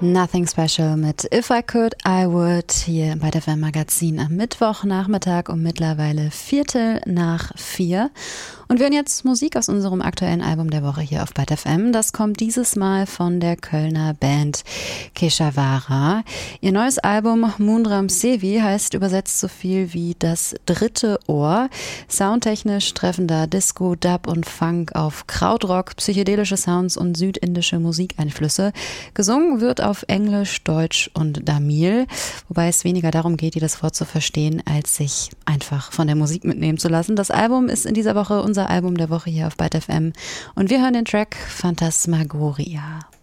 Nothing Special mit If I Could, I Would hier bei der FM Magazin am Mittwochnachmittag um mittlerweile 4:45. Und wir hören jetzt Musik aus unserem aktuellen Album der Woche hier auf Byte FM. Das kommt dieses Mal von der Kölner Band Keshawara. Ihr neues Album Moonram Sevi heißt übersetzt so viel wie das dritte Ohr. Soundtechnisch treffender Disco, Dub und Funk auf Krautrock, psychedelische Sounds und südindische Musikeinflüsse. Gesungen wird auf Englisch, Deutsch und Tamil, wobei es weniger darum geht, jedes Wort zu verstehen, als sich einfach von der Musik mitnehmen zu lassen. Das Album ist in dieser Woche unser Album der Woche hier auf Byte FM und wir hören den Track Phantasmagoria.